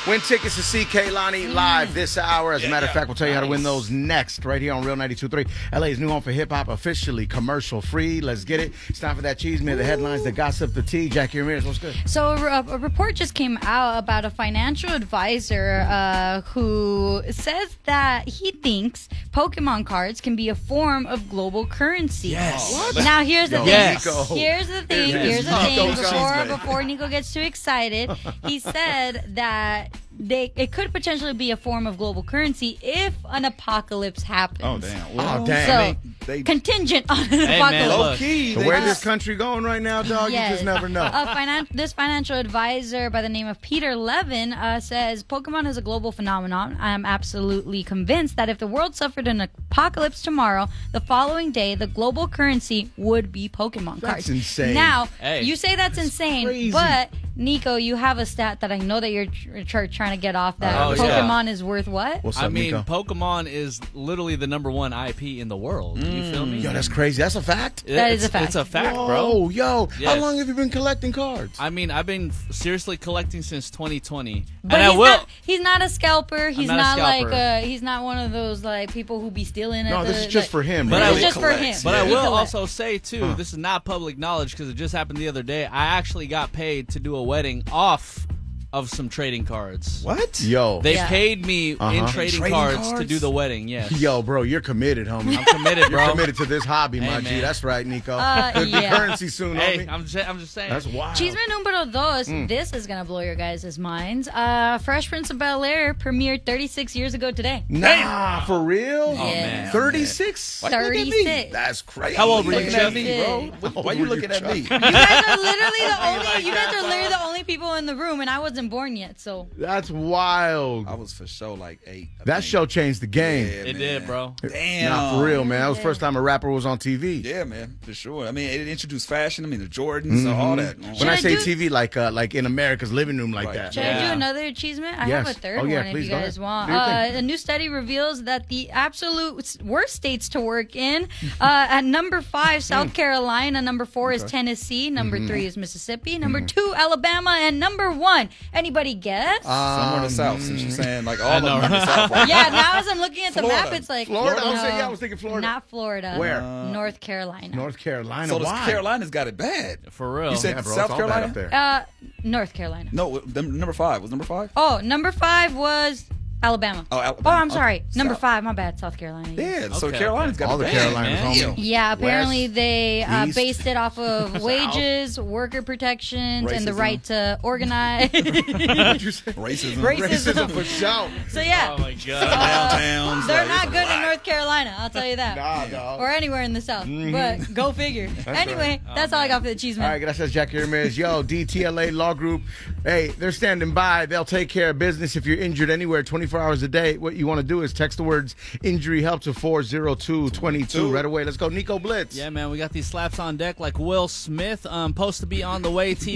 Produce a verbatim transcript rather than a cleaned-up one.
Win tickets to see Kaylani live this hour. As a Yeah, matter of yeah. fact, we'll tell you how to win Nice. those next, right here on Real ninety-two point three. L A's new home for hip-hop, officially commercial-free. Let's get it. It's time for that cheese man, the headlines, the gossip, the tea. Jackie Ramirez, what's good? So a, a report just came out about a financial advisor uh, who says that he thinks Pokemon cards can be a form of global currency. Yes. What? Now here's the Yes. thing. Nico. Here's the thing. Here's Here's the Nico thing. Cheese Before Man. before Nico gets too excited, he said that they it could potentially be a form of global currency if an apocalypse happens. Oh, damn. Oh, So damn. They- contingent on an man, apocalypse. look. Low key. So where Uh, this country going right now, dog? Yes. You just never know. A finan- this financial advisor by the name of Peter Levin uh, says Pokemon is a global phenomenon. I'm absolutely convinced that if the world suffered an apocalypse tomorrow, the following day, the global currency would be Pokemon That's cards. insane. Now, Hey. you say that's insane, crazy. but Nico, you have a stat that I know that you're tr- tr- trying to get off that Oh, yeah. Pokemon is worth what? What's I up, mean, Nico? Pokemon is literally the number one I P in the world. You feel me? Yo, that's crazy. That's a fact? That is It's- a fact. It's a fact, Whoa, bro. yo. Yes. How long have you been collecting cards? I mean, I've been f- seriously collecting since twenty twenty, But and he's I will. not. He's not a scalper. He's not a not, like. scalper. Uh, he's not one of those like people who be stealing. No, at this the, is just like- for him. But right? I It's will just for collect. him. But I He will collect. also say too, Huh. this is not public knowledge because it just happened the other day. I actually got paid to do a wedding off of some trading cards. What? Yo. They Yeah. paid me Uh-huh. in trading, Trading cards, to cards? do the wedding. Yes. Yo, bro, you're committed, homie. I'm committed, bro. You're committed to this hobby, Hey, my G. man. That's right, Nico. Uh, Could be yeah. currency soon, Hey, homie. I'm just, I'm just saying. That's wild. Chisme numero dos. Mm. This is gonna blow your guys' minds. Uh, Fresh Prince of Bel Air premiered thirty-six years ago today. Nah, for real? Yeah. man. thirty-six? Why you look at me? thirty-six. That's crazy. How old were you, Looking at me, thirty-six. bro. How Why old you were looking you, at me? You guys are literally the only. You guys are literally the only people in the room, and I wasn't born yet. So That's wild. I was for sure like eight. I That think. show changed the game. Yeah, It man. did, bro. Damn. Nah, for real, man. That was the Yeah. first time a rapper was on T V. Yeah, man, for sure. I mean, it introduced fashion. I mean, the Jordans, all that. When Should I I say do- T V, like uh, like in America's living room, like Right. that. should I do Yeah. another Chisme? I Yes. have a third Oh, yeah, one please, if go you guys ahead. want. Do your Uh, thing. a new study reveals that the absolute s- worst states to work in. Uh, at number five, South Carolina. Number four is Tennessee. Number three is Mississippi. Number two, Alabama, and number one. Anybody guess? Somewhere in the south, since you're saying like all of know, them in the south. Right? yeah, now as I'm looking at the Florida. map, it's like Florida? I was no, saying- yeah, I was thinking Florida. Not Florida. Where? North Carolina. North Carolina. So the Why? Carolina's got it bad. For real. You said Yeah, bro, South it's all bad Carolina? up there. Uh, North Carolina. No, the, number five was number five. Oh, number five was Alabama. Oh, Alabama. Oh, I'm sorry. Oh, number South. five. My bad. South Carolina. Yeah, so Okay, Carolina's okay. got All it the bad. Carolinas, man. homie. Yeah, apparently West, they uh, East, based it off of wages, worker protections, and the Racism. right to organize. What'd you say? Racism. Racism. Racism for sure. so yeah, Oh my god. Downtowns. they're like, not it's good a in lot. North Carolina. I'll tell you that. Nah, dog. Or anywhere in the South. But go figure. anyway, right. that's all I got for the cheese All right, gracias, Jackie Ramirez. Yo, D T L A Law Group. Hey, they're standing by. They'll take care of business if you're injured anywhere twenty-four hours a day. What you want to do is text the words injury help to four zero two two two right away. Let's go, Nico Blitz. Yeah, man, we got these slaps on deck like Will Smith. Um, supposed to be on the way. T